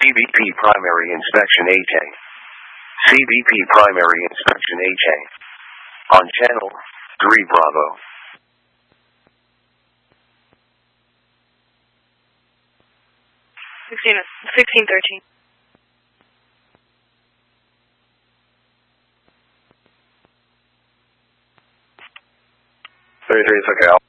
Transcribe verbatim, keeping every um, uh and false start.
B P Primary Inspection eight A. C B P Primary Inspection eight A. On Channel three Bravo. sixteen, sixteen thirteen. thirty-three is okay.